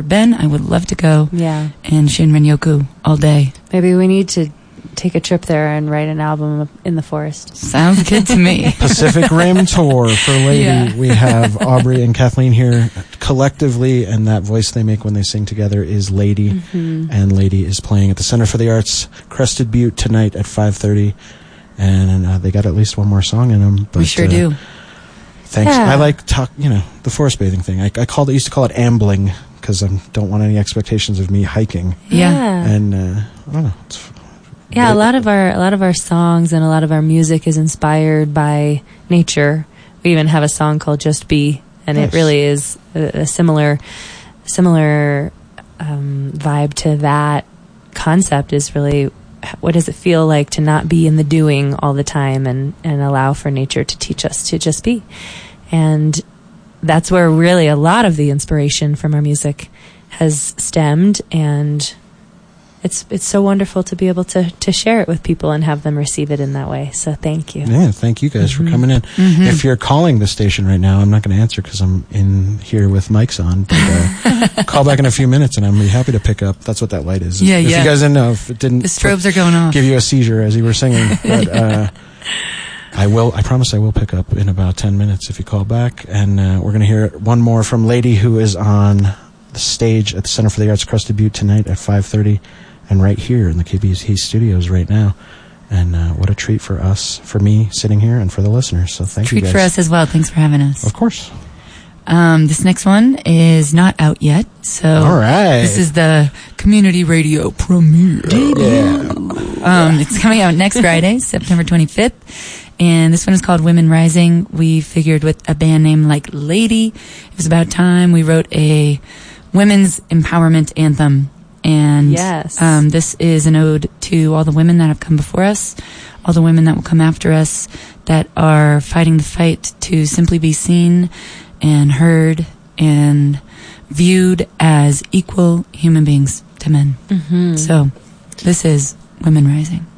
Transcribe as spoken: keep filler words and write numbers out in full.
been, I would love to go. Yeah. And Shinrin-yoku all day. Maybe we need to take a trip there and write an album in the forest. Sounds good to me. Pacific Rim Tour for Lady. Yeah. We have Aubrey and Kathleen here collectively, and that voice they make when they sing together is Lady. Mm-hmm. And Lady is playing at the Center for the Arts, Crested Butte, tonight at five thirty. And uh, they got at least one more song in them. But, we sure uh, do. Thanks. Yeah. I like talk. You know, the forest bathing thing. I, I called. I used to call it ambling because I don't want any expectations of me hiking. Yeah. Yeah. And uh, I don't know. It's, Yeah, a lot of our a lot of our songs and a lot of our music is inspired by nature. We even have a song called "Just Be," and Nice. it really is a, a similar similar um, vibe to that concept. Is really what does it feel like to not be in the doing all the time and and allow for nature to teach us to just be. And that's where really a lot of the inspiration from our music has stemmed, and It's it's so wonderful to be able to, to share it with people and have them receive it in that way. So thank you. Yeah, thank you guys Mm-hmm. for coming in. Mm-hmm. If you're calling the station right now, I'm not going to answer because I'm in here with mics on. But uh, call back in a few minutes, and I'm be happy to pick up. That's what that light is. Yeah, if yeah. you guys didn't know, if it didn't The strobes are going off. give you a seizure as you were singing, but uh, I will. I promise I will pick up in about ten minutes if you call back, and uh, we're going to hear one more from Lady, who is on the stage at the Center for the Arts, Crested Butte, tonight at five thirty. And right here in the K B S studios right now. And uh, what a treat for us, for me sitting here, and for the listeners. So thank Treat you guys. for us as well. Thanks for having us. Of course. Um, this next one is not out yet, so All right. this is the community radio premiere. Yeah. Um, it's coming out next Friday, September twenty-fifth, and this one is called Women Rising. We figured with a band name like Lady, it was about time we wrote a women's empowerment anthem. And Yes. um, this is an ode to all the women that have come before us, all the women that will come after us, that are fighting the fight to simply be seen and heard and viewed as equal human beings to men. Mm-hmm. So this is Women Rising.